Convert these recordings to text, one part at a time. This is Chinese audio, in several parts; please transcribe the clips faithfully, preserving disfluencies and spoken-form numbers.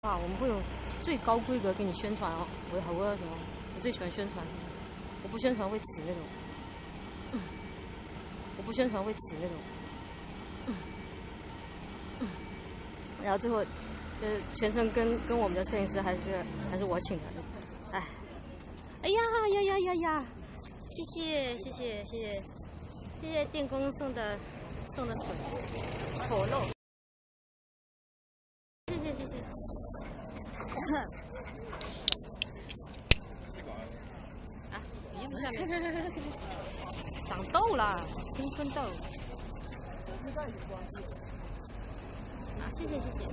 啊，我们会有最高规格给你宣传哦。我好我要什么？我最喜欢宣传，我不宣传会死那种。嗯、我不宣传会死那种。嗯嗯、然后最后就是全程跟跟我们的摄影师还是还是我请的。哎，哎呀呀呀呀呀！谢谢谢谢谢谢谢谢电工送的送的水口肉。谢谢谢谢。啊，鼻子下面长痘了，青春痘。啊，谢谢谢谢。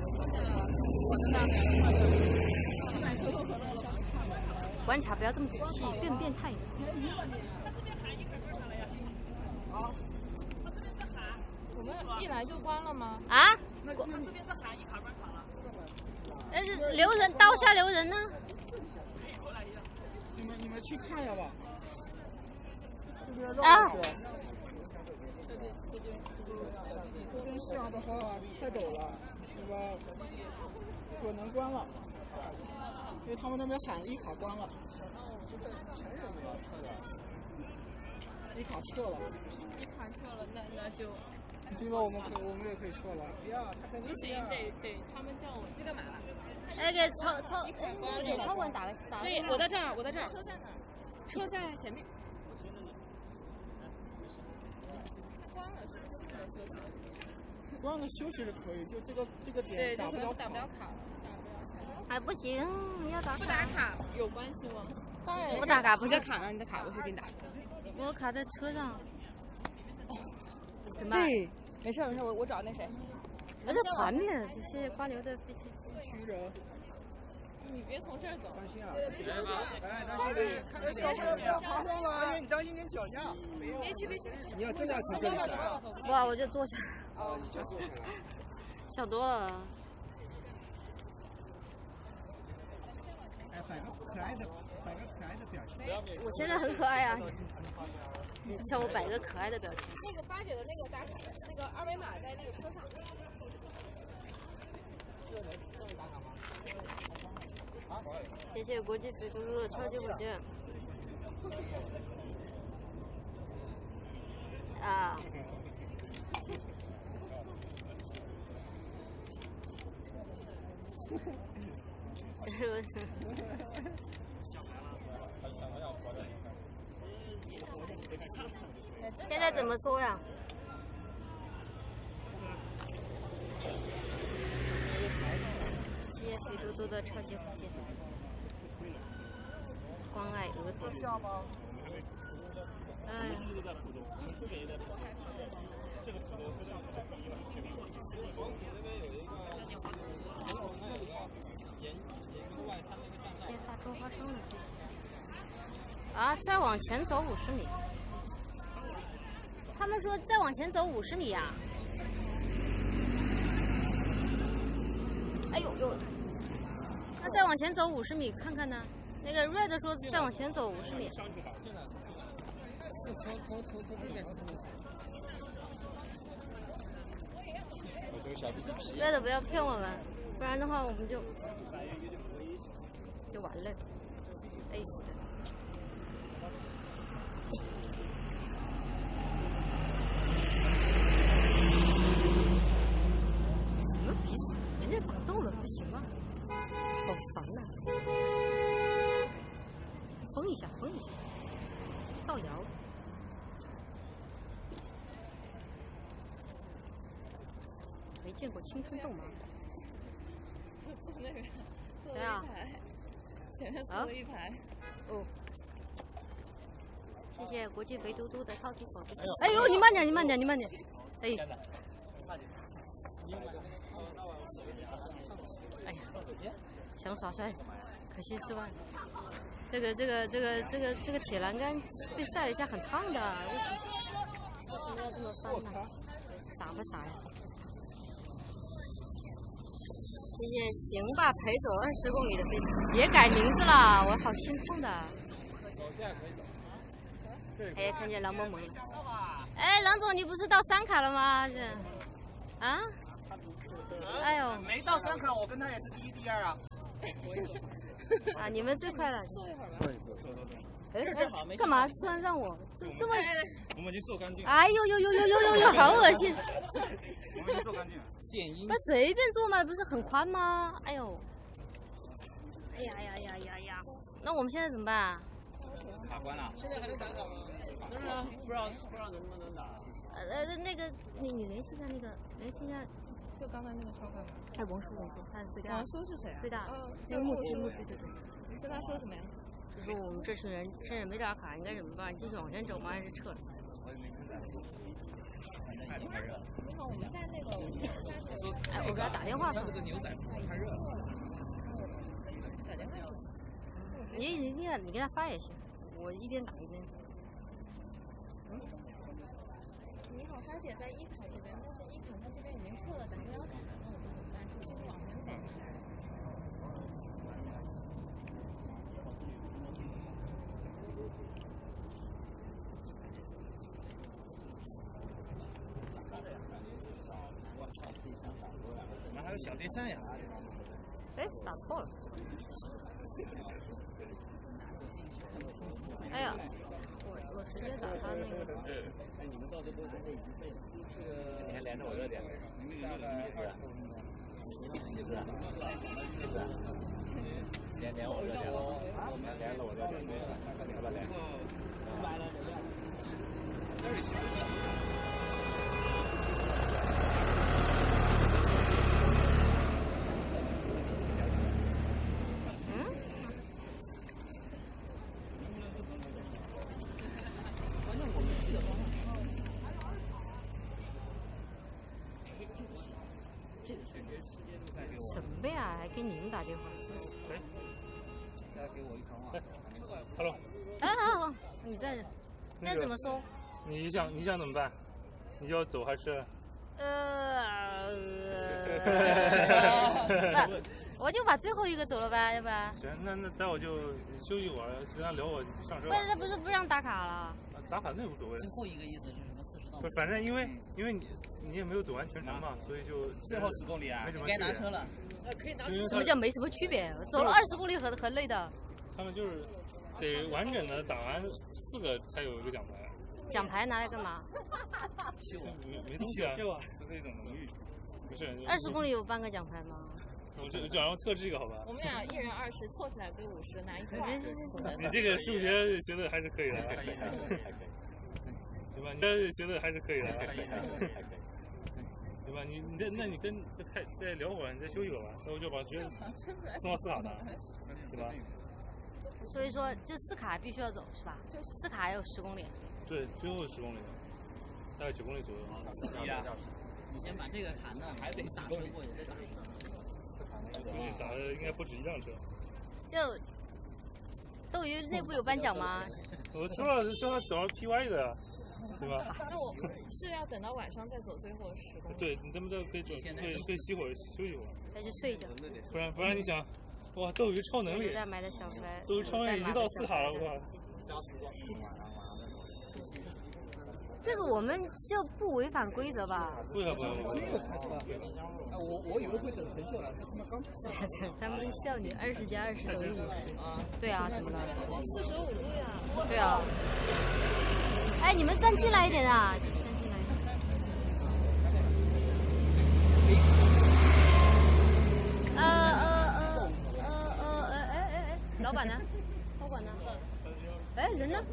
观察不要这么仔细，变不变态？ 好，我们一来就关了吗？ 啊？ 那那这边是含一卡关卡了。 但是留人，刀下留人呢？ 你们你们去看一下吧。 啊！ 这边下的话太陡了，对吧？可能关了，因为他们那边喊一卡关了。一卡撤了。 一卡撤了，那那就。 这个我们可我们也可以撤了。 不行，得得他们叫我去干嘛了？ 哎，给超超，哎，给超管打个打个。 对，我在这儿，我在这儿。车在哪？车在前面。关了是不是？可能休息了。 关了休息是可以，就这个这个点打不了打不了卡。 哎，不行，要打卡。 不打卡有关系吗？当然。 不打卡不是你的卡呢？你的卡我去给你打。 我卡在车上。怎么？ 对，没事没事，我我找那谁。 怎么是团面？这些瓜牛的飞机。 群人。 你别从这儿走。 当心啊！ 对，别从这儿。 哎，当心点，看着脚上面，爬上来。你当心点脚下。 别去别去。 你要真的要从这里走。 不，我就坐下。 啊，你就坐下来。 小多了。 哎，摆个可爱的，摆个可爱的表情。 我现在很可爱啊。你叫我摆个可爱的表情。 那个八姐的那个打卡，那个二维码在那个车上。 谢谢国际水嘟嘟的超级火箭。啊。现在怎么说呀？谢谢肥嘟嘟的超级火箭，关爱额头。哎。谢谢大周花生的飞机。啊，再往前走五十米。他们说再往前走五十米呀、啊。哎呦呦，那再往前走五十米看看呢？那个 Red 说再往前走五十米。 是从从从从这边走。 我这个小屁屁。 Red 不要骗我们，不然的话我们就就完了，累死的。什么鼻屎？人家长痘了，不行吗？好烦呐、啊！封一下，封一下，造谣。没见过青春痘吗？ 坐那个，坐了一排，前面坐了一排。 哦。谢谢国际肥嘟嘟的超级宝贝。哎呦，你慢点，你慢点，你慢点。哎。哎呀，想耍帅，可惜失败。这个这个这个这个这个铁栏杆被晒了一下，很烫的，为什么为什么要这么翻呢？傻不傻呀？谢谢行吧，陪走二十公里的飞机，别改名字了，我好心痛的。 走，现在可以走。 哎，看见狼萌萌了。哎，郎总，你不是到三卡了吗？这，啊？ 哎呦， 没到三卡，我跟他也是第一、第二啊。 啊，你们最快了。 坐一会儿吧。 坐一坐，坐坐坐。 哎哎，干嘛突然让我这这么？ 我们已经做干净了。 哎呦呦呦呦呦呦呦，好恶心！ 我们已经做干净了。 现音不随便坐嘛，不是很宽吗？哎呦，哎呀呀呀呀呀！那我们现在怎么办啊？ 卡关了。现在还能打卡吗？是啊，不知道不知道能不能打。 呃呃，那个你你联系一下那个联系一下， 就刚才那个超干嘛？ 哎，王叔王叔，他是最大王叔是谁啊？ 最大哦， 那个木区木区对对。 你跟他说什么呀？ 就说我们这群人现在没打卡，应该怎么办？继续往前走吗？还是撤？ 你好，我们在那个。 哎，我给他打电话吧。 这个牛仔裤太热了。 打电话。 你你你你给他发也行，我一边打一边。 你好，花姐在一卡这边，但是一卡它这边已经撤了，咱们要打，那我们怎么办？是继续往前走？ 怎么还有小电扇呀？ 哎，打错了。哎呀，我我直接打他那个。 哎，你们到这都都已经废了。这个你还连着我热点。大概二十公分。是不是？是不是？连连我热点了。我们连了我热点，对吧？要不要连？来了，这样。二十。 什么呀？还给你们打电话，真是。 再给我一传话。 Hello。 哎，好好，你在这，那怎么说？ 你想你想怎么办？你要走还是？ 呃，不，我就把最后一个走了呗，要不然。 行，那那待会儿就休息一会儿，跟他聊会儿，上车不。是，他不是不让打卡了？ 打卡那无所谓。 最后一个意思是什么？四十到。 不，反正因为因为你你也没有走完全程嘛，所以就最后十公里啊， 没什么该拿车了。呃，可以拿车。 什么叫没什么区别？走了二十公里很很累的。 他们就是得完整的打完四个才有一个奖牌。 奖牌拿来干嘛？ 秀啊，没没东西啊，秀啊，这是一种荣誉。不是。 二十公里有颁个奖牌吗？ 我就就让特制一个好吧。 我们俩一人二十，凑起来归五十，拿一块。 你这个数学学的还是可以的， 可以还可以， 对吧？你这学的还是可以的，对吧？你你再那你跟再开再聊会儿，你再休息会儿吧，那我就把学送到斯卡达，对吧？ 所以说，就四卡必须要走是吧？就四卡还有十公里。 对，最后十公里，大概九公里左右。 司机啊，你先把这个砍的，还得打车过去，再打车。 你打的应该不止一辆车。 就斗鱼内部有颁奖吗？ 我说了，叫他找 P Y 的，对吧？ 那我是要等到晚上再走最后十公里。 对，你这么着可以可以可以歇会儿休息会儿。 再去睡一觉。 不然不然你想，哇，斗鱼超能力。 代买的小白。 斗鱼超能力已经到斯卡了，我靠。 这个我们就不违反规则吧？ 为啥不违反？ 我我以为会等很久了，这他妈刚。 咱们少女二十加二十等于五十。对啊，怎么了？ 四舍五入呀。 对啊。哎，你们站进来一点啊！站进来一点。呃呃呃呃呃哎哎哎哎，老板呢？高管呢？哎，人呢？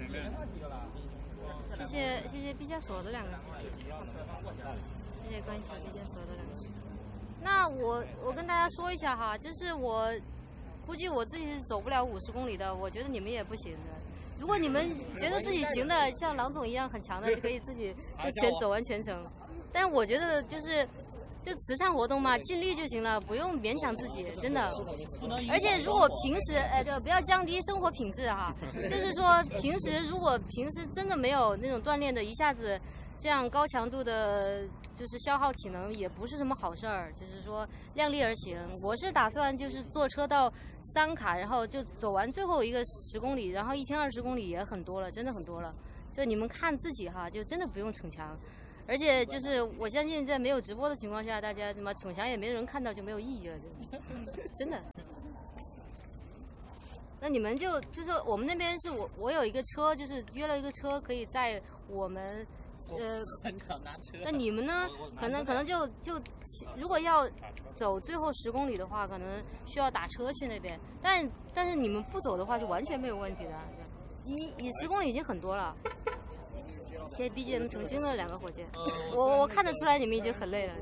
谢谢谢谢毕加索的两个字，谢谢关系毕加索的两个字。那我我跟大家说一下哈，就是我估计我自己是走不了五十公里的，我觉得你们也不行的。如果你们觉得自己行的，像郎总一样很强的，就可以自己就全走完全程。但我觉得就是就慈善活动嘛，尽力就行了，不用勉强自己，真的。而且如果平时，哎，对，不要降低生活品质哈。就是说，平时如果平时真的没有那种锻炼的，一下子这样高强度的，就是消耗体能，也不是什么好事儿。就是说，量力而行。我是打算就是坐车到三卡，然后就走完最后一个十公里，然后一天二十公里也很多了，真的很多了。就你们看自己哈，就真的不用逞强。 而且就是我相信在没有直播的情况下，大家什么逞强也没人看到就没有意义了，真的。那你们就就是我们那边是我我有一个车，就是约了一个车可以载我们。呃，那你们呢？可能可能就就，如果要走最后十公里的话，可能需要打车去那边。但但是你们不走的话，是完全没有问题的。你你十公里已经很多了。谢谢 B G M 成精了两个火箭，我我看得出来你们已经很累了。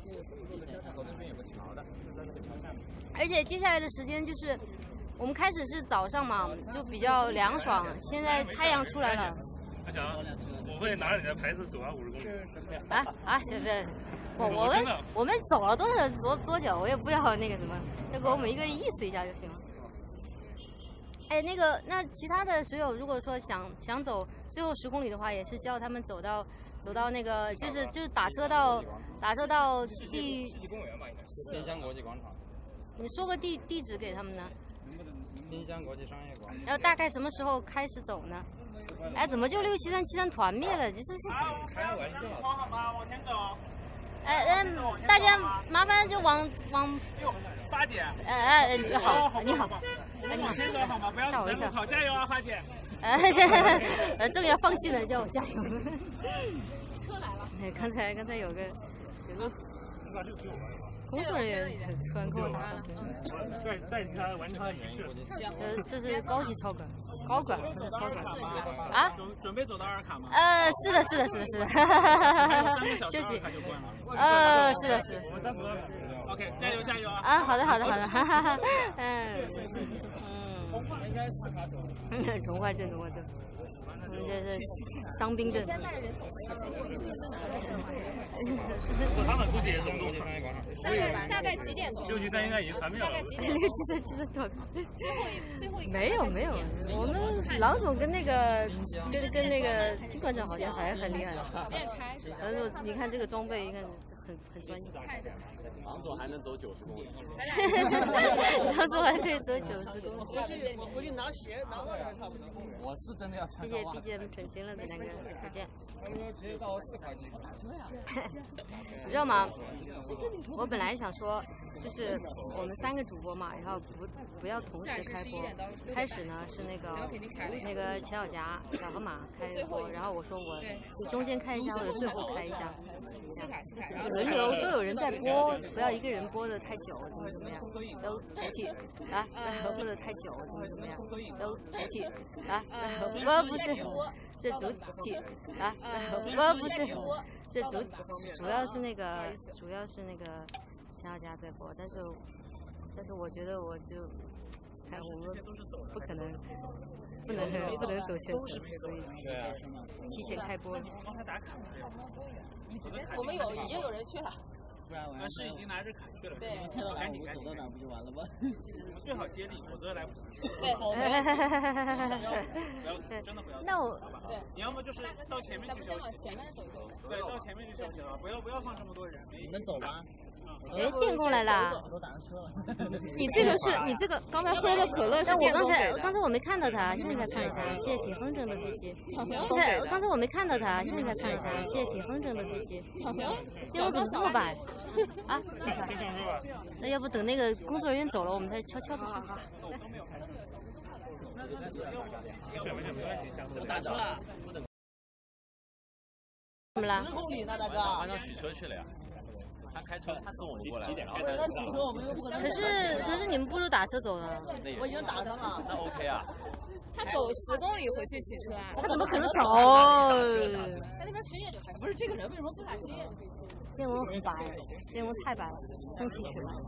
而且接下来的时间就是，我们开始是早上嘛，就比较凉爽，现在太阳出来了。 阿翔，我会拿着你的牌子走完五十公里。 啊啊，对对，我我们我们走了多少多多久？我也不要那个什么，就给我们一个意思一下就行了。哎，那个那其他的水友，如果说想想走最后十公里的话，也是叫他们走到走到那个，就是就是打车到打车到地。 滨江国际广场。 你说个地地址给他们呢？ 滨江国际商业广场。 然后大概什么时候开始走呢？哎，怎么就六七三七三团灭了？这是是。 开玩笑。 好吗？往前走。 哎嗯，大家麻烦就往往。 发姐。 哎哎，你好，你好。 哎，你先走好吗？不要吓我一跳。 好，加油啊，花姐。 哎，呃，这个要放弃了，叫我加油。 车来了。 哎，刚才刚才有个有个工作人员突然跟我打招呼。 带带着他完成他的仪式。 呃，这是高级超管，高管不是超管。啊？ 准备走到阿尔卡吗？ 呃，是的，是的，是的，是的。休息。呃，是的，是的，是的。 OK， 加油加油啊！ 啊，好的，好的，好的，哈哈哈。嗯嗯。 应该四卡走。 融化症，融化症。我们这是伤兵症。 先带人走了，要不然你是哪个城他们估计也中东。 大概大概几点钟？ 六七三应该已经团灭了。 六七三七三团。 最后一最后一没有没有，我们郎总跟那个跟跟那个金馆长好像还很厉害。 现在开是吧？ 然后你看这个装备，你看很很专业。 郎总还能走九十公里。 郎总还可以走九十公里。 回去我回去拿鞋拿袜子差不多。 我是真的要穿。 谢谢 B G M 整形了的那个火箭。 他说直接到四卡机。 你知道吗？我本来想说，就是我们三个主播嘛，然后不不要同时开播。开始呢是那个那个钱小夹、小河马开播，然后我说我就中间开一下或者最后开一下，就轮流都有人在播，不要一个人播的太久，怎么怎么样，要主体啊，播的太久怎么怎么样，要主体啊，不不是，这主体啊，不不是，这主主要是那个主要是那个钱小夹在播，但是但是我觉得我就。看我们不可能，不能不能走全程，所以提前开播。 我们有已经有人去了。 不然我是已经拿着卡去了。 对， 看到哪我们走到哪不就完了吗？ 最好接力，否则来不及。 对，我们不要真的不要。 那我对， 你要么就是到前面去休息。 往前面走走。 对，到前面去休息了，不要不要放这么多人。 你们走吧。 哎，电工来了！ 你这个是你这个刚才喝的可乐是电工给的。 刚才我没看到他，现在才看到他。谢谢铁风筝的飞机。 抢行刚才刚才我没看到他，现在才看到他。谢谢铁风筝的飞机。 抢行。 电工怎么这么晚？啊？是啥？ 先上车吧。 那要不等那个工作人员走了，我们再悄悄的去。 没事没事没关系，下次打车了。 怎么了？ 十公里呢，大哥。马上取车去了呀。他开车，他送我过来，然后那取车我们又不可能。 可是可是你们不如打车走的。 我已经打他了，那 OK 啊。 他走十公里回去取车啊？ 他怎么可能走？ 他那边实验就还不是这个人为什么不打实验？ 电工很白，电工太白了，空气去了。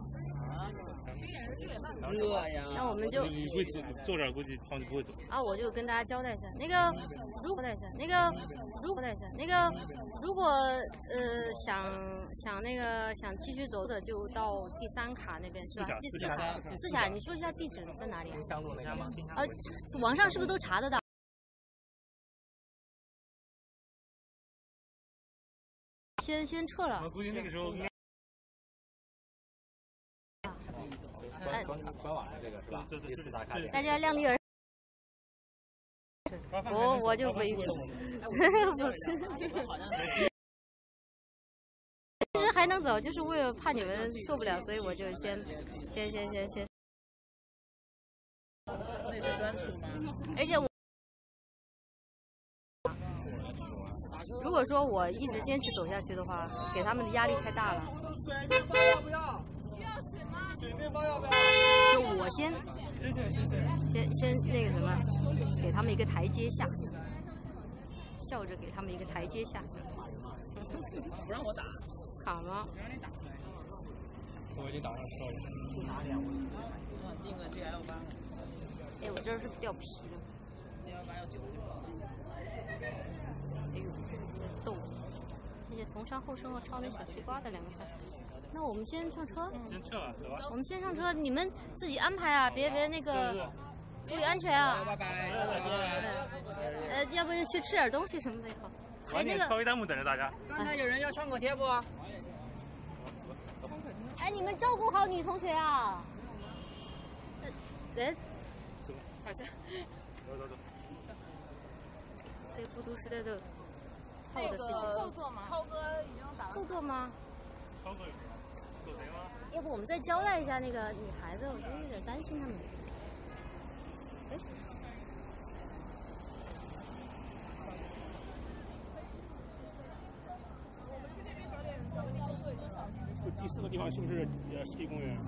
热呀！ 那我们就你会坐坐这儿，估计他们不会走。 啊，我就跟大家交代一下，那个如果交代一下，那个如果交代一下，那个如果呃想想那个想继续走的，就到第三卡那边是吧？第四卡，四卡，你说一下地址在哪里啊？ 丁香路那家吗？ 呃，网上是不是都查得到？先先撤了。 我估计那个时候。 官官官网上这个是吧？第四打卡点。 大家量力而。我我就回。 还能走，就是为了怕你们受不了，所以我就先先先先先。 那是专属吗？ 而且我，如果说我一直坚持走下去的话，给他们的压力太大了。 水面包要不要？需要水吗？水面包要不要？ 就我先，先先那个什么，给他们一个台阶下，笑着给他们一个台阶下。 不让我打。 好吗？ 我已经打上车了。 我定个 G L 八。 哎，我这儿是掉皮了。 G L 八要九十多呢。 哎呦，逗！谢谢同山后生和超美小西瓜的两个粉丝。那我们先上车。 先撤吧，走吧。 我们先上车，你们自己安排啊，别别那个，注意安全啊。 拜拜。 呃，要不去吃点东西什么的也好。哎，那个超一弹幕等着大家。 刚才有人要创可贴不？ 哎，你们照顾好女同学啊。人。 走， 好像。 走走走。 所以孤独时代的泡的飞机够坐吗？超哥已经打够坐吗？ 超哥有谁啊？有谁吗？ 要不我们再交代一下那个女孩子，我觉得有点担心她们。哎。 第四个地方是不是呃湿地公园？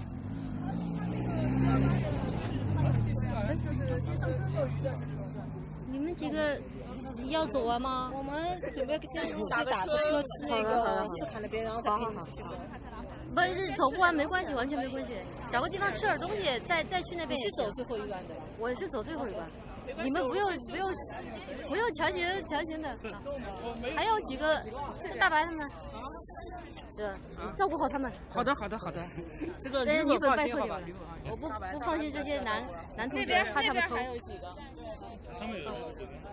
你们几个要走完吗？ 我们准备先打个车去那个斯卡那边，然后再好好好。不是走不完没关系，完全没关系。找个地方吃点东西，再再去那边。 你是走最后一班的吧？ 我是走最后一班。你们不用不用不用强行强行的。啊、还有几个，这大白他们。是，照顾好他们。 好的，好的，好的。这个对，女粉拜托好吧？ 你们，我不不放心这些男男同学，怕他们偷。 还有几个？ 他们有。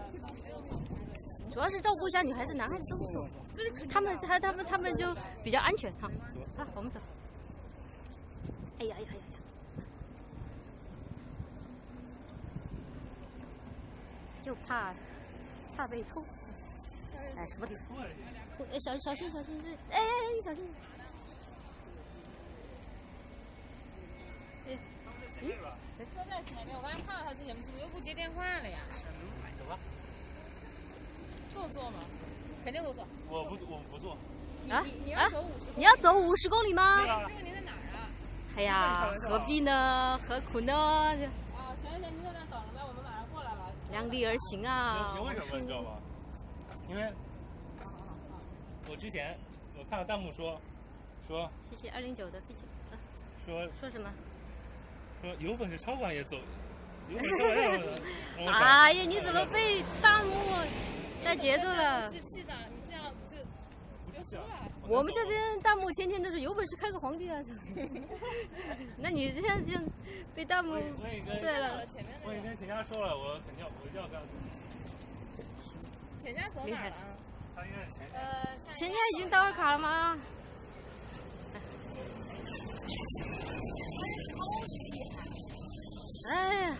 主要是照顾一下女孩子，男孩子都不走。他们他他们他们就比较安全哈。好，我们走。哎呀哎呀哎呀！就怕怕被偷。哎，什么偷？哎，小小心小心，这哎哎小心！哎，咦？ 车在前面，我刚才看到他之前怎么又不接电话了呀？ 走吧。 够坐吗？肯定够坐。 我不，我不坐。 啊你你要走五十公里？ 你要走五十公里吗？ 对啊。 这个您在哪儿啊？ 哎呀，何必呢？何苦呢？ 啊，行行，您在那等着呗，我们马上过来了。 量力而行啊！ 因为什么你知道吗？因为我之前我看到弹幕说说。 谢谢二零九的飞机。啊、 说说什么？ 说有本事超管也走，有本事超管也走。 哎呀，你怎么被弹幕带节奏了？ 志气的，你这样就就输了。 我们这边弹幕天天都是有本事开个皇帝啊！那你这样就被弹幕对了。 我已经跟钱家说了，我肯定我就要干。 钱家走哪儿了？ 他应该是钱家。 呃， 钱家已经到尔卡了吗？哎呀！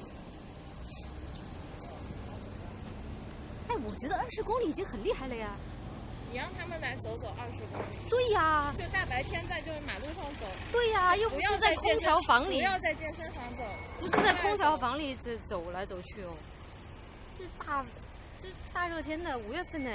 哎，我觉得二十公里已经很厉害了呀。 你让他们来走走二十公里。 对呀。 就大白天在就是马路上走。 对呀，又不是在空调房里。 不要在健身房走。 不是在空调房里这走来走去哦。这大，这大热天的五月份呢。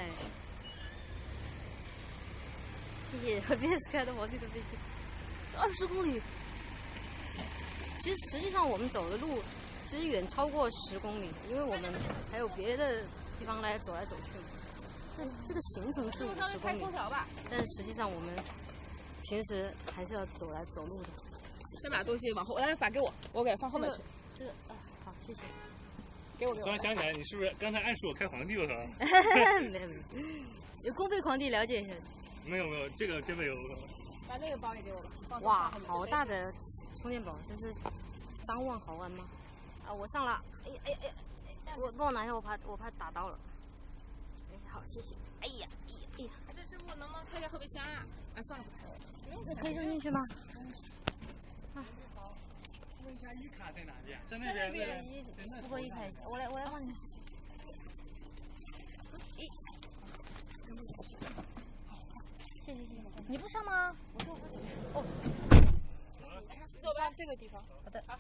谢谢 B S 开的皇帝的飞机，二十公里。其实实际上我们走的路其实远超过十公里，因为我们还有别的地方来走来走去。这这个行程是五十公里，但实际上我们平时还是要走来走路的。 先把东西往后来，把给我，我给放后面去。 这个啊，好，谢谢。 给我给我。 突然想起来，你是不是刚才暗示我开皇帝了是吧？ 没有没有，有公费皇帝了解一下。 没有没有，这个真没有。 把那个包也给我吧。 哇，好大的充电宝，这是三万毫安吗？啊，我上了。哎哎哎哎，我帮我拿一下，我怕我怕打到了。哎，好，谢谢。哎呀哎呀哎呀！ 这师傅能不能开一下后备箱啊？ 哎，算了， 这可以扔进去吗？ 啊。问一下一卡在哪边？在那边。在那边一，不过一台，我来我来帮你。咦。谢谢谢谢谢。你不上吗？ 我上我走。 哦。 走吧，这个地方。 好的。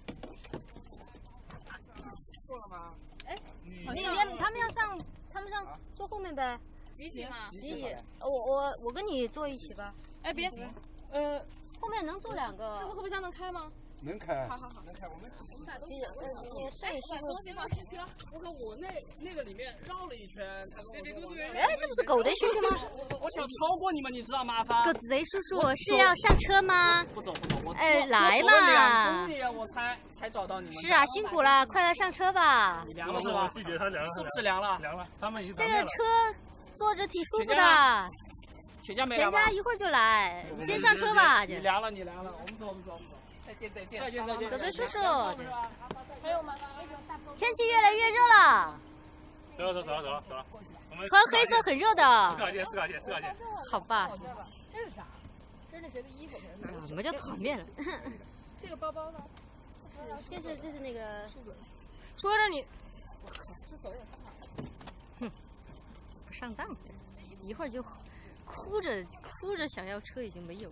过了吗？ 哎，你你他们要上，他们上坐后面呗。 几几嘛？ 几几？我我我跟你坐一起吧。 哎别，呃， 后面能坐两个。 是不是后备箱能开吗？ 能开。 好好好， 能开。我们我们把东西。 那个摄影师东西放进去了。 我看我那那个里面绕了一圈，他跟我说。 哎，这不是狗贼叔叔吗？ 我想超过你们，你知道吗？ 狗贼叔叔是要上车吗？ 不走不走，我哎来嘛！ 我走了两公里我才才找到你们。 是啊，辛苦了，快来上车吧。 你凉了是吧？ 季节它凉了， 是不是凉了？ 凉了，他们已经这个车坐着挺舒服的。 全家没全家一会儿就来，你先上车吧。 你凉了，你凉了，我们走，我们走，我们走。再见再见再见再见。 狗贼叔叔。 还有吗？ 天气越来越热了。 走走走走走了。 穿黑色很热的。 四卡件四卡件四卡件。 好吧。 这是啥？这是那谁的衣服？ 什么叫团面了？ 这个包包呢？ 这是这是那个。 说着你， 我靠，这走也太快。哼，不上当，一会儿就哭着哭着想要车已经没有了。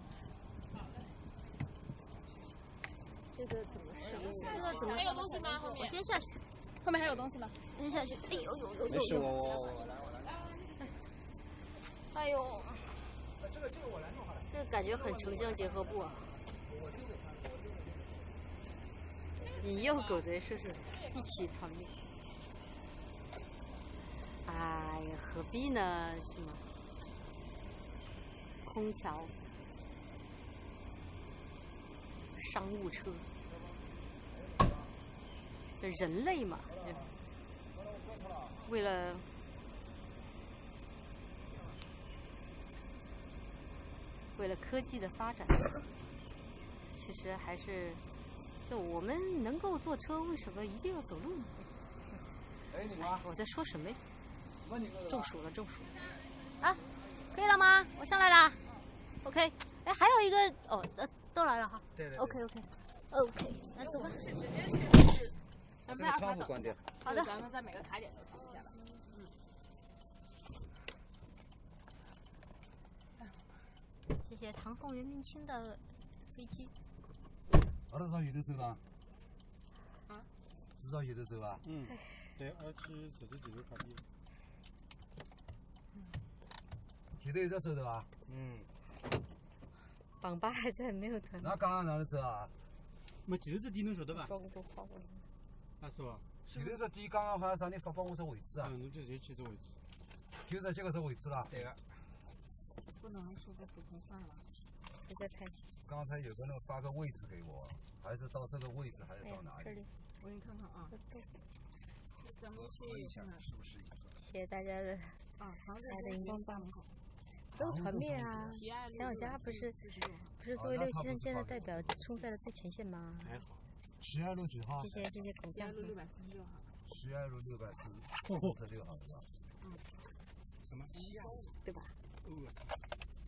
这个怎么上？这个怎么？ 还有东西吗？后面？ 我先下去。 后面还有东西吗？ 先下去。哎呦呦呦呦！ 没事，我我。 哎呦。 这个这个我来弄好了。 这个感觉很城乡结合部啊。引诱狗贼叔叔一起团灭。哎呀，何必呢？是吗？空桥。商务车，这人类嘛，为了为了科技的发展，其实还是就我们能够坐车，为什么一定要走路呢？ 哎，你妈！ 我在说什么呀？ 那你中暑了，中暑了！啊，可以了吗？我上来了。OK， 哎，还有一个哦，呃。都来了哈， 对对 ，OK OK OK， 那走吧。 是直接去就是， 把这个窗户关掉。 好的， 咱们在每个台点都放一下吧。 嗯。谢谢唐宋元明清的飞机。 二十上有的走了。 啊？ 至少有的走吧。 嗯，对，二十四十几个卡币。 现在有在走的吧？ 嗯。 网吧还在，没有团。 那刚刚哪里走啊？ 没，就是这地能晓得吧？ 啊是吧？现在这地刚刚好像让你发报我这位置啊。 嗯，侬就直接去这位置。 就在这个这位置了。对个。 不能说个普通话了。 谁在拍？ 刚才有个人发个位置给我，还是到这个位置，还是到哪里？ 这里。 我给你看看啊。咱们去一下是不是一个？ 谢谢大家的啊， 来的荧光棒。都团灭啊！陈小佳不是不是作为六七三线的代表冲在了最前线吗？ 还好。 十二路几号？ 谢谢谢谢狗酱。 十二路六百四十六号。 十二路六百四十六号是吧？ 嗯。 什么？ 对吧？ 我操！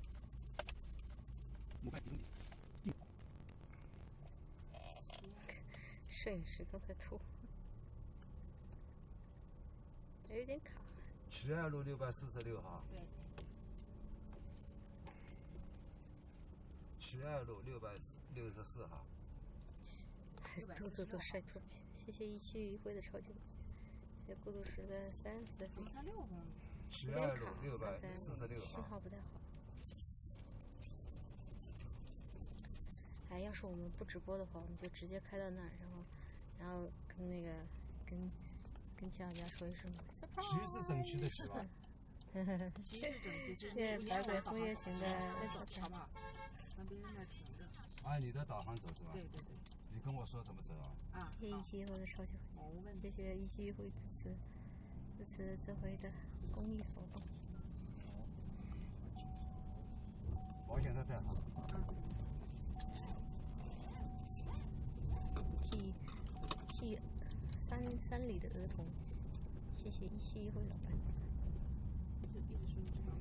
我看定定。 摄影师刚才吐，有点卡。 十二路六百四十六号。 对。 十二路六百六十四号。 豆豆豆晒脱皮，谢谢一期一会的超级火箭，谢谢孤独时的三次的飞机。 十二路六百四十六号。 信号不太好。哎，要是我们不直播的话，我们就直接开到那儿，然后，然后跟那个跟跟秦小佳说一声 surprise。 骑士整齐的是吧？ 骑士整齐。 谢谢百鬼风月行的早餐。 好不好？那边那挺热。 按你的导航走是吧？ 对对对。 你跟我说怎么走啊？ 啊。 谢谢一期一会的超级火箭，谢谢一期一会支持支持这回的公益活动。 保险都带好。 替替山山里的儿童，谢谢一期一会老板。 就一直说你这样。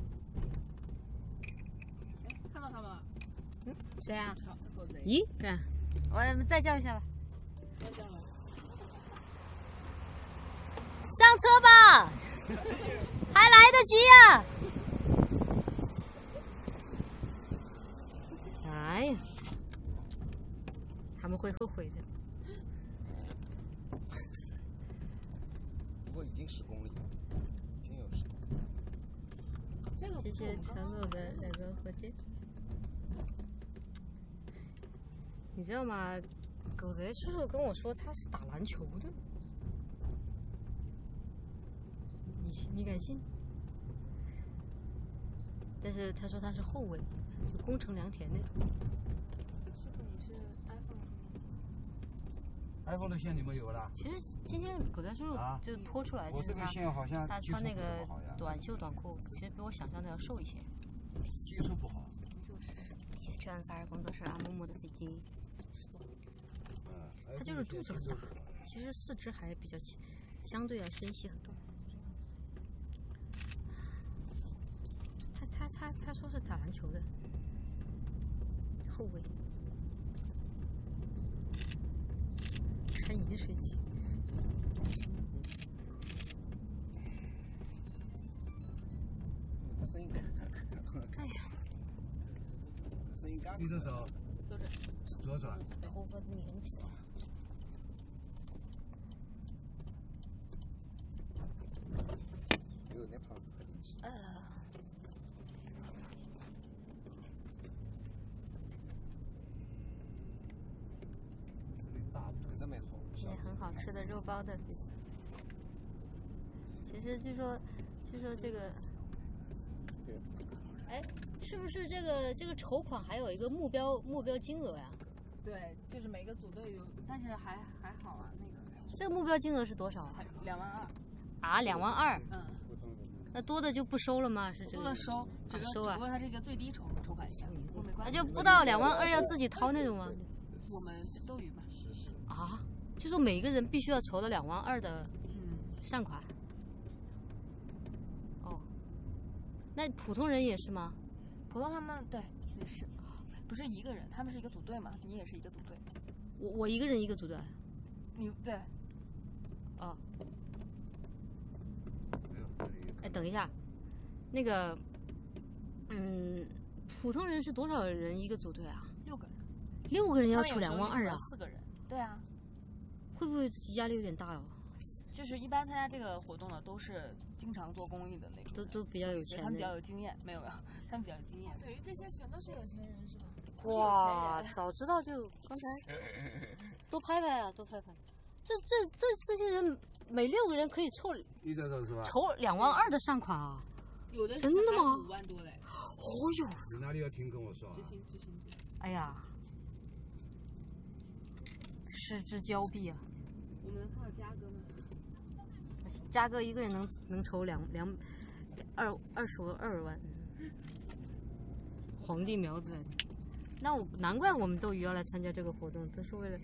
哎，看到他们了。 嗯，谁啊？咦，对啊，我们再叫一下吧。上车吧，还来得及啊！ 哎呀，他们会后悔的。 不过已经十公里了，已经有十。 这个谢谢陈总的两个火箭。你知道吗？狗贼叔叔跟我说他是打篮球的，你你敢信？但是他说他是后卫，就宫城良田那种。 师傅，你是 iPhone 的 iPhone 的线你们有了？ 其实今天狗仔叔叔啊就拖出来， 我这个就是他线好像他接触不穿那个怎么好呀， 短袖短裤，其实比我想象的要瘦一些。 接触不好。 谢谢川凡尔工作室阿木木的飞机， 嗯， 他就是肚子很大，其实四肢还比较轻，相对要纤细很多。他他他他说是打篮球的后卫，穿饮水机。 这声音， 哎呀， 声音嘎。 你这手左转。 左转。 头发都粘起来了。 有那胖子快点去。 呃， 这真没好。 现在很好吃的肉包的飞机。其实据说，据说这个，哎，是不是这个这个筹款还有一个目标目标金额呀？ 对，就是每个组队有，但是还还好啊，那个这个目标金额是多少啊？ 才两万二。 啊，两万二。 嗯。 那多的就不收了吗？是这个？ 多的收，这个收啊只不过它是一个最低筹筹款项，不过没关系。 那就不到两万二要自己掏那种吗？ 我们斗鱼嘛。 是是。 啊，就说每一个人必须要筹到两万二的嗯善款。哦，那普通人也是吗？ 普通他们对也是，不是一个人，他们是一个组队嘛，你也是一个组队。 我我一个人一个组队。 你对。 哦。哎，等一下，那个，嗯，普通人是多少人一个组队啊？ 六个人。 六个人要筹两万二啊？ 四个人。对啊。 会不会压力有点大哦？ 就是一般参加这个活动的都是经常做公益的那种， 都都比较有钱的， 他们比较有经验，没有没有，他们比较有经验。 等于这些全都是有钱人是吧？ 哇，早知道就刚才多拍拍啊，多拍拍。这这这这些人每六个人可以凑一这手是吧？ 筹两万二的善款啊！ 有的真的吗？ 五万多嘞！ 哦哟！ 你哪里要听跟我说啊？ 知心知心。 哎呀，失之交臂啊！ 我们能看到嘉哥吗？ 嘉哥一个人能能筹两两二二十二万，皇帝苗子。那我难怪我们斗鱼要来参加这个活动，都是为了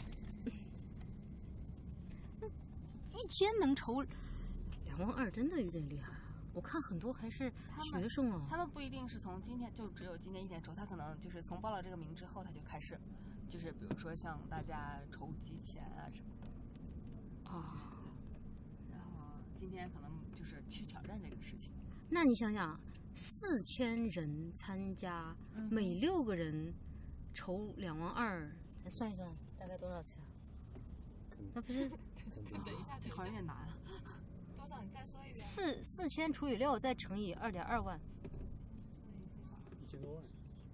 一天能筹两万二，真的有点厉害。我看很多还是学生啊， 他们不一定是从今天就只有今天一天筹，他可能就是从报了这个名之后他就开始，就是比如说像大家筹集钱啊什么的啊。 然后今天可能就是去挑战这个事情。 那你想想，四千人参加， 嗯、 每六个人筹两万二，咱算一算大概多少钱？那不是？ 等一下，这好像有点难啊。 多少？你再说一遍。 四四千除以六，再乘以二点二万。 一千多万。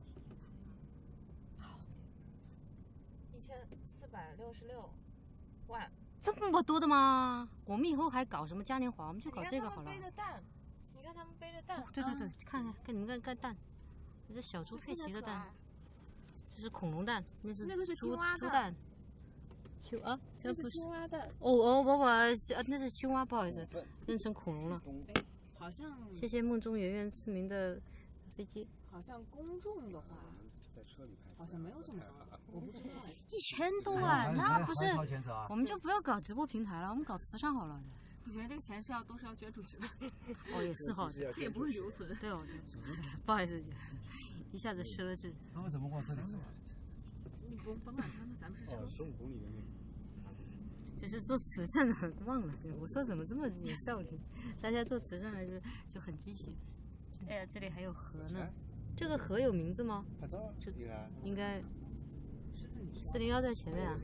一千四百六十六万。 这么多的吗？我们以后还搞什么嘉年华？我们就搞这个好了。 你看他们背着蛋，你看他们背着蛋。 对对对，嗯、看看看你们看看蛋，这是小猪佩奇的蛋，这是恐龙蛋，那是那个是猪青蛙猪蛋。青啊， 这是青蛙蛋。 哦哦，我把那是青蛙，不好意思，认成恐龙了。 好像。 谢谢梦中圆圆赐名的飞机。 好像公众的话，好像没有这么高，我不知道。 一千多万，那不是， 啊、 我们就不要搞直播平台了，我们搞慈善好了。 不行，这个钱是要都是要捐出去的。 哦，也是好的， 这也不会留存。 对哦，对，不好意思，一下子失了智。 他们怎么往这里走啊？ 你不甭管他们，咱们是哦，孙悟空里面那个。 这是做慈善的，忘了。我说怎么这么有效率？大家做慈善还是就很积极。哎呀，这里还有河呢。 这个河有名字吗？ 拍照这有啊。 应该四零幺在前面啊。